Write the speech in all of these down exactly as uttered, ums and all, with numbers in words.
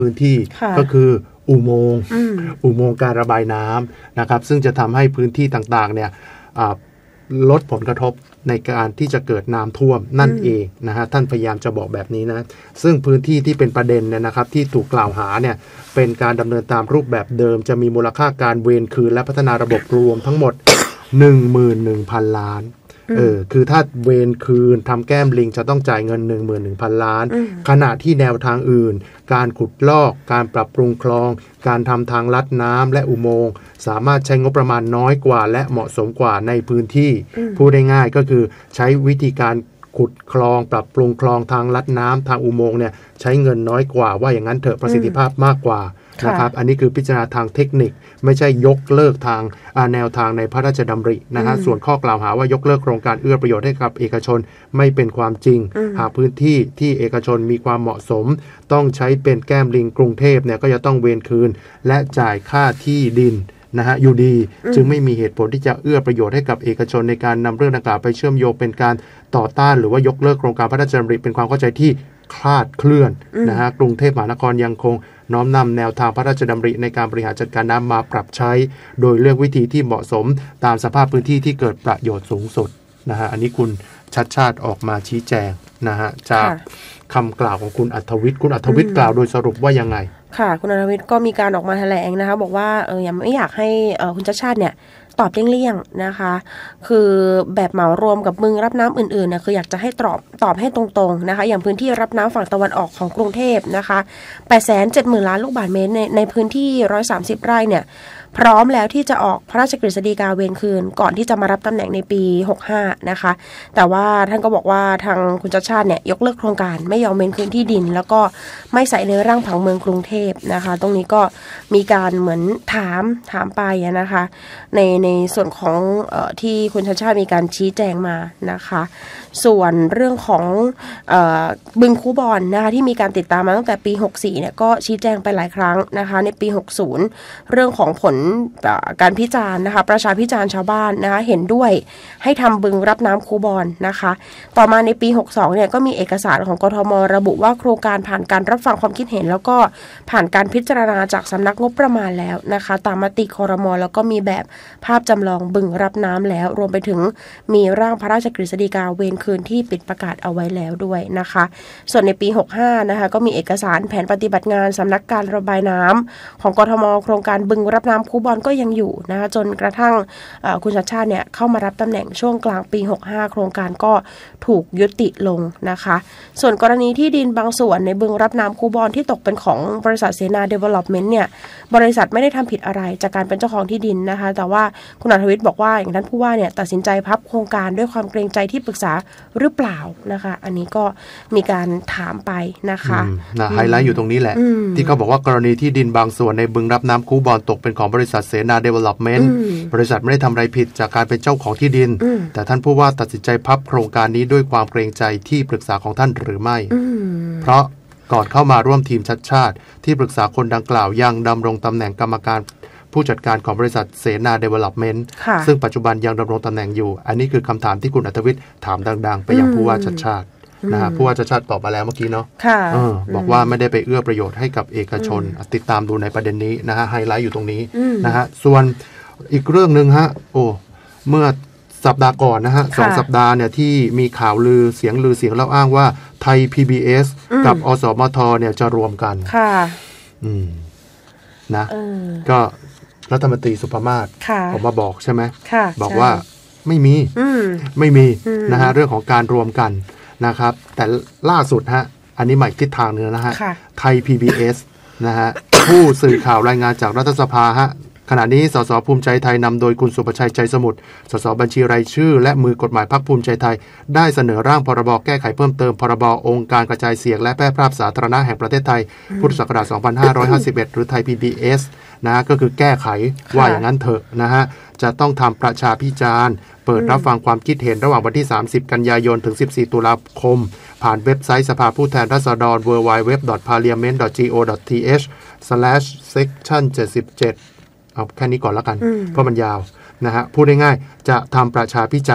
พื้นที่ก็คืออุโมงค์อุโมงค์การระบายน้ำนะครับซึ่งจะทำให้พื้นที่ต่างๆเนี่ยลดผลกระทบในการที่จะเกิดน้ำท่วมนั่นเองนะฮะท่านพยายามจะบอกแบบนี้นะซึ่งพื้นที่ที่เป็นประเด็นเนี่ยนะครับที่ถูกกล่าวหาเนี่ยเป็นการดำเนินตามรูปแบบเดิมจะมีมูลค่าการเวรคืนและพัฒนาระบบรวมทั้งหมด หนึ่งหมื่นหนึ่งพัน ล้านเออคือถ้าเวรคืนทำแก้มลิงจะต้องจ่ายเงิน หนึ่งหมื่นหนึ่งพัน ล้านขณะที่แนวทางอื่นการขุดลอกการปรับปรุงคลองการทำทางลัดน้ำและอุโมงค์สามารถใช้งบประมาณน้อยกว่าและเหมาะสมกว่าในพื้นที่พูดได้ง่ายก็คือใช้วิธีการขุดคลองปรับปรุงคลองทางลัดน้ำทางอุโมงค์เนี่ยใช้เงินน้อยกว่าว่าอย่างนั้นเถอะประสิทธิภาพมากกว่านะครับอันนี้คือพิจารณาทางเทคนิคไม่ใช่ยกเลิกทางแนวทางในพระราชดำรินะฮะส่วนข้อกล่าวหาว่ายกเลิกโครงการเอื้อประโยชน์ให้กับเอกชนไม่เป็นความจริงหากพื้นที่ที่เอกชนมีความเหมาะสมต้องใช้เป็นแก้มลิงกรุงเทพเนี่ยก็จะต้องเวรคืนและจ่ายค่าที่ดินนะฮะอยู่ดีจึงไม่มีเหตุผลที่จะเอื้อประโยชน์ให้กับเอกชนในการนำเรื่องดังกล่าวไปเชื่อมโยงเป็นการต่อต้านหรือว่ายกเลิกโครงการพระราชดำริเป็นความเข้าใจที่คลาดเคลื่อนนะฮะกรุงเทพมหานครยังคงน้อมนำแนวทางพระราชดำริในการบริหารจัดการน้ำมาปรับใช้โดยเลือกวิธีที่เหมาะสมตามสภาพพื้นที่ที่เกิดประโยชน์สูงสุดนะฮะอันนี้คุณชัดชาติออกมาชี้แจงนะฮะจากคำกล่าวของคุณอัธวิทย์คุณอัธวิทย์กล่าวโดยสรุปว่ายังไงค่ะคุณอัธวิทย์ก็มีการออกมาแถลงนะคะบอกว่าเออยังไม่อยากให้คุณชัดชาติเนี่ยตอบเลี่ยงๆนะคะคือแบบเหมารวมกับบึงรับน้ำอื่นๆเนี่ยคืออยากจะให้ตอบตอบให้ตรงๆนะคะอย่างพื้นที่รับน้ำฝั่งตะวันออกของกรุงเทพนะคะ แปดแสนเจ็ดหมื่น ล้านลูกบาศก์เมตรในในพื้นที่หนึ่งร้อยสามสิบไร่เนี่ยพร้อมแล้วที่จะออกพระราชกฤษฎีกาเวรคืนก่อนที่จะมารับตำแหน่งในปีหกสิบห้านะคะแต่ว่าท่านก็บอกว่าทางคุณชัชชาติเนี่ยยกเลิกโครงการไม่ยอมเวรคืนที่ดินแล้วก็ไม่ใส่ในร่างผังเมืองกรุงเทพนะคะตรงนี้ก็มีการเหมือนถามถามไปนะคะในในส่วนของเอ่อที่คุณชัชชาติมีการชี้แจงมานะคะส่วนเรื่องของเอ่อบึงคูบอนนะคะที่มีการติดตามมาตั้งแต่ปีหกสิบสี่เนี่ยก็ชี้แจงไปหลายครั้งนะคะในปีหกสิบเรื่องของผลการพิจารณ์นะคะประชาพิจารณ์ชาวบ้านนะคะเห็นด้วยให้ทำบึงรับน้ำคูบอนนะคะต่อมาในปีหกสิบสองเนี่ยก็มีเอกสารของกทม.ระบุว่าโครงการผ่านการรับฟังความคิดเห็นแล้วก็ผ่านการพิจารณาจากสำนักงบประมาณแล้วนะคะตามมติครม.แล้วก็มีแบบภาพจำลองบึงรับน้ำแล้วรวมไปถึงมีร่างพระราชกฤษฎีกาเวรคืนที่ปิดประกาศเอาไว้แล้วด้วยนะคะส่วนในปีหกสิบห้านะคะก็มีเอกสารแผนปฏิบัติงานสำนักการระบายน้ำของกทม.โครงการบึงรับน้ำคูบอนก็ยังอยู่นะคะจนกระทั่งคุณชัชชาติเนี่ยเข้ามารับตำแหน่งช่วงกลางปีหกสิบห้าโครงการก็ถูกยุติลงนะคะส่วนกรณีที่ดินบางส่วนในบึงรับน้ำคูบอนที่ตกเป็นของบริษัทเสนาเดเวล็อปเมนต์เนี่ยบริษัทไม่ได้ทำผิดอะไรจากการเป็นเจ้าของที่ดินนะคะแต่ว่าคุณอัธวิทย์บอกว่าอย่างนั้นผู้ว่าเนี่ยตัดสินใจพับโครงการด้วยความเกรงใจที่ปรึกษาหรือเปล่านะคะอันนี้ก็มีการถามไปนะคะนะไฮไลท์อยู่ตรงนี้แหละที่เขาบอกว่ากรณีที่ดินบางส่วนในบึงรับน้ำคูบอนตกเป็นของบริษัทเสนาเดเวล็อปเมนต์บริษัทไม่ได้ทำอะไรผิดจากการเป็นเจ้าของที่ดินแต่ท่านผู้ว่าตัดสินใจพับโครงการนี้ด้วยความเกรงใจที่ปรึกษาของท่านหรือไม่เพราะก่อนเข้ามาร่วมทีมชัดชาติที่ปรึกษาคนดังกล่าวยังดำรงตำแหน่งกรรมการผู้จัดการของบริษัทเสนาเดเวล็อปเมนต์ซึ่งปัจจุบันยังดำรงตำแหน่งอยู่อันนี้คือคำถามที่คุณอัธวิทย์ถามดังๆไปยังผู้ว่าชัดชาตินะฮะผู้ว่าชัดชาติตอบมาแล้วเมื่อกี้เนาะบอกว่าไม่ได้ไปเอื้อประโยชน์ให้กับเอกชนติดตามดูในประเด็นนี้นะฮะไฮไลท์อยู่ตรงนี้นะฮะส่วนอีกเรื่องนึงฮะโอ้เมื่อสัปดาห์ก่อนนะฮะสองสัปดาห์เนี่ยที่มีข่าวลือเสียงลือเสียงเล่าอ้างว่าไทย พี บี เอส กับอสมทเนี่ยจะรวมกันค่ะอืมนะก็รัฐมนตรีสุภมาศออกมาบอกใช่ไหมบอกว่าไม่มีไม่มีนะฮะเรื่องของการรวมกันนะครับแต่ล่าสุดฮะอันนี้ใหม่ทิศทางเนื้อนะฮะไทย พี บี เอส นะฮะผู้สื่อข่าวรายงานจากรัฐสภาฮะขณะนี้สสภูมิใจไทยนำโดยคุณสุประชัยใจสมุทรสสบัญชีรายชื่อและมือกฎหมายพรรคภูมิใจไทยได้เสนอร่างพรบแก้ไขเพิ่มเติมพรบองค์การกระจายเสียงและแพร่ภาพสาธารณะแห่งประเทศไทยพุทธศักราชสองพันห้าร้อยห้าสิบเอ็ดหรือไทย พี บี เอส นะก็คือแก้ไขว่าอย่างนั้นเถอะนะฮะจะต้องทำประชาพิจารณ์เปิดรับฟังความคิดเห็นระหว่างวันที่สามสิบกันยายนถึงสิบสี่ตุลาคมผ่านเว็บไซต์สภาผู้แทนราษฎร ดับเบิลยู ดับเบิลยู ดับเบิลยู ดอท พาร์ลิเมนต์ ดอท จี โอ ดอท ที เอช สแลช เซกชัน เจ็ดสิบเจ็ดเอาแค่นี้ก่อนแล้วกันเพราะมันยาวนะฮะพูดง่ายๆจะทำประชาพิจารณ์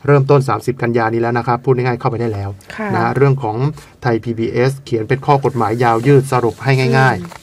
เริ่มต้นสามสิบกันยานี้แล้วนะครับพูดง่ายๆเข้าไปได้แล้วนะเรื่องของไทย พี บี เอส เขียนเป็นข้อกฎหมายยาวยืดสรุปให้ง่ายๆ